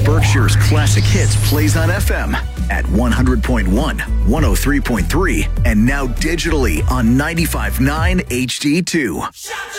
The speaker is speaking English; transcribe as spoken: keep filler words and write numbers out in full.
Berkshire's classic hits plays on F M at one hundred point one, one oh three point three, and now digitally on ninety-five point nine H D two.